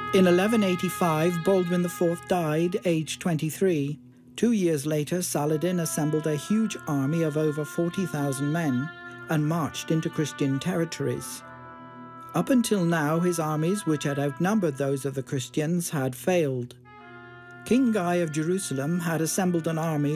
In 1185, Baldwin IV died, aged 23. 2 years later, Saladin assembled a huge army of over 40,000 men and marched into Christian territories. Up until now, his armies, which had outnumbered those of the Christians, had failed. King Guy of Jerusalem had assembled an army